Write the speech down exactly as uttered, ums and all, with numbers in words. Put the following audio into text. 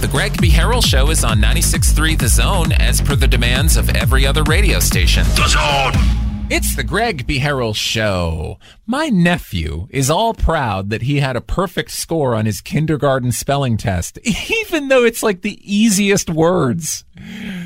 The Greg B. Harrell Show is on ninety-six point three The Zone, as per the demands of every other radio station. The Zone! It's the Greg B. Harrell Show. My nephew is all proud that he had a perfect score on his kindergarten spelling test, even though it's like the easiest words.